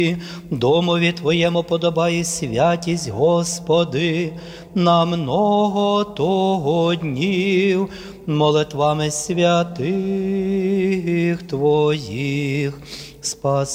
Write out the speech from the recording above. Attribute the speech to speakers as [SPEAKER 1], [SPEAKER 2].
[SPEAKER 1] Домові Твоєму подобає святість, Господи, на много того днів, молитвами святих Твоїх. Спаси